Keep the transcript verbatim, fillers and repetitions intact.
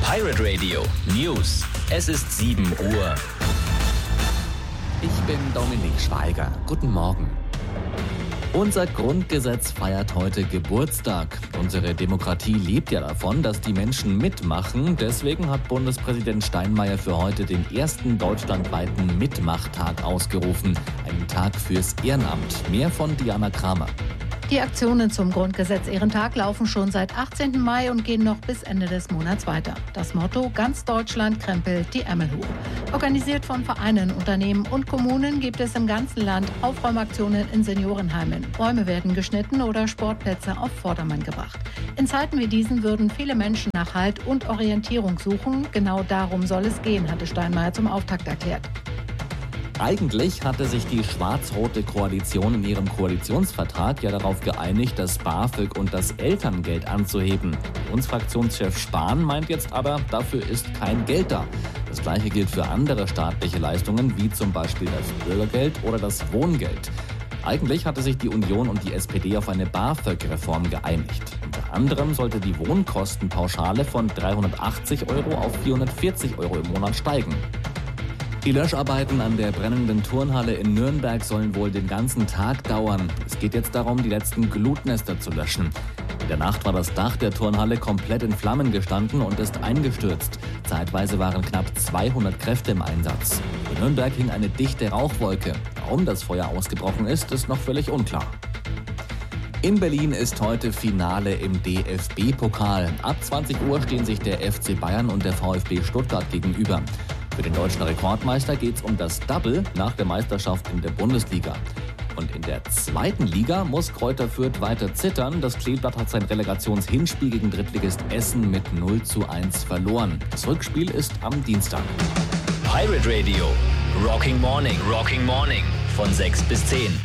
Pirate Radio News. Es ist sieben Uhr. Ich bin Dominik Schweiger. Guten Morgen. Unser Grundgesetz feiert heute Geburtstag. Unsere Demokratie lebt ja davon, dass die Menschen mitmachen. Deswegen hat Bundespräsident Steinmeier für heute den ersten deutschlandweiten Mitmachtag ausgerufen. Einen Tag fürs Ehrenamt. Mehr von Diana Kramer. Die Aktionen zum Grundgesetz-Ehrentag laufen schon seit achtzehnten Mai und gehen noch bis Ende des Monats weiter. Das Motto: Ganz Deutschland krempelt die Ärmel hoch. Organisiert von Vereinen, Unternehmen und Kommunen gibt es im ganzen Land Aufräumaktionen in Seniorenheimen. Bäume werden geschnitten oder Sportplätze auf Vordermann gebracht. In Zeiten wie diesen würden viele Menschen nach Halt und Orientierung suchen. Genau darum soll es gehen, hatte Steinmeier zum Auftakt erklärt. Eigentlich hatte sich die schwarz-rote Koalition in ihrem Koalitionsvertrag ja darauf geeinigt, das BAföG und das Elterngeld anzuheben. Uns Fraktionschef Spahn meint jetzt aber, dafür ist kein Geld da. Das Gleiche gilt für andere staatliche Leistungen, wie zum Beispiel das Bürgergeld oder das Wohngeld. Eigentlich hatte sich die Union und die S P D auf eine BAföG-Reform geeinigt. Unter anderem sollte die Wohnkostenpauschale von dreihundertachtzig Euro auf vierhundertvierzig Euro im Monat steigen. Die Löscharbeiten an der brennenden Turnhalle in Nürnberg sollen wohl den ganzen Tag dauern. Es geht jetzt darum, die letzten Glutnester zu löschen. In der Nacht war das Dach der Turnhalle komplett in Flammen gestanden und ist eingestürzt. Zeitweise waren knapp zweihundert Kräfte im Einsatz. In Nürnberg hing eine dichte Rauchwolke. Warum das Feuer ausgebrochen ist, ist noch völlig unklar. In Berlin ist heute Finale im D F B-Pokal. Ab zwanzig Uhr stehen sich der F C Bayern und der VfB Stuttgart gegenüber. Für den deutschen Rekordmeister geht es um das Double nach der Meisterschaft in der Bundesliga. Und in der zweiten Liga muss Kräuter Fürth weiter zittern. Das Kleeblatt hat sein Relegationshinspiel gegen Drittligist Essen mit null zu eins verloren. Das Rückspiel ist am Dienstag. Pirate Radio Rocking Morning, Rocking Morning von sechs bis zehn.